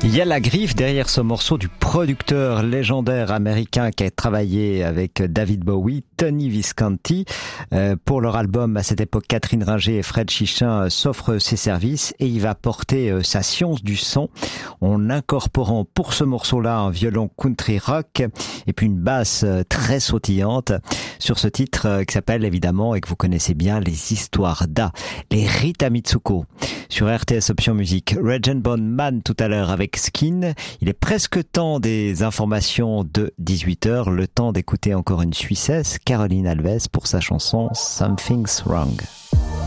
Il y a la griffe derrière ce morceau du producteur légendaire américain qui a travaillé avec David Bowie, Tony Visconti. Pour leur album, à cette époque, Catherine Ringer et Fred Chichin s'offrent ses services et il va porter sa science du son en incorporant pour ce morceau-là un violon country rock et puis une basse très sautillante sur ce titre qui s'appelle évidemment et que vous connaissez bien, Les Histoires d'A, les Rita Mitsuko sur RTS Option Musique. Rage Bone Man tout à l'heure avec Skin. Il est presque temps des informations de 18h, le temps d'écouter encore une Suissesse, Caroline Alves, pour sa chanson Something's Wrong.